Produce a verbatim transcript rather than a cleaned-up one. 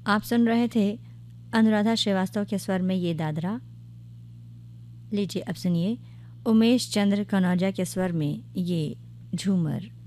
आप सुन रहे थे अनुराधा श्रीवास्तव के स्वर में ये दादरा। लीजिए अब सुनिए उमेश चंद्र कनौजा के स्वर में ये झूमर।